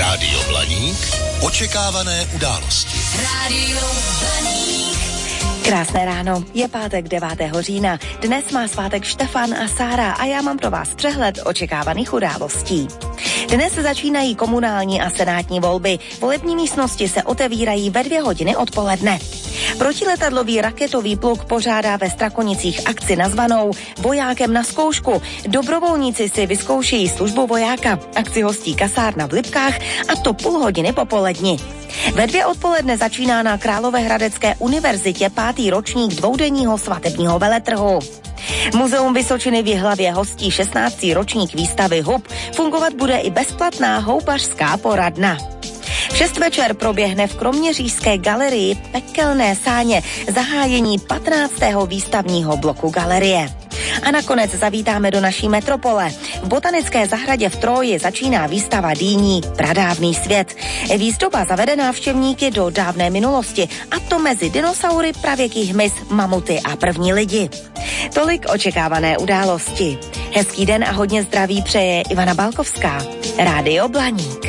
Rádio Blaník. Očekávané události. Rádio Blaník. Krásné ráno, je pátek 9. října. Dnes má svátek Štefan a Sára a já mám pro vás přehled očekávaných událostí. Dnes začínají komunální a senátní volby. Volební místnosti se otevírají ve 2 hodiny odpoledne. Protiletadlový raketový pluk pořádá ve Strakonicích akci nazvanou Vojákem na zkoušku. Dobrovolníci si vyzkoušejí službu vojáka. Akci hostí kasárna v Lipkách, a to půl hodiny po poledni. Ve 2 odpoledne začíná na Královéhradecké univerzitě 5. ročník dvoudenního svatebního veletrhu. Muzeum Vysočiny v Jihlavě hostí 16. ročník výstavy hub. Fungovat bude i bezplatná houbařská poradna. V 6 večer proběhne v Kroměřížské galerii Pekelné sáně zahájení 15. výstavního bloku galerie. A nakonec zavítáme do naší metropole. V botanické zahradě v Tróji začíná výstava dýní Pradávný svět. Výzdoba zavede návštěvníky do dávné minulosti, a to mezi dinosaury, pravěký hmyz, mamuty a první lidi. Tolik očekávané události. Hezký den a hodně zdraví přeje Ivana Balkovská. Rádio Blaník.